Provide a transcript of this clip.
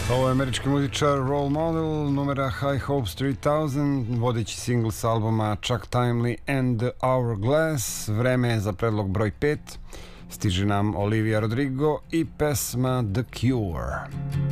Ovo je američki muzičar Role Model, numera High Hopes 3000, vodeći singl s albuma Chuck Timely and the Hourglass. Vreme je za predlog broj 5. Stiže nam Olivia Rodrigo i pesma The Cure.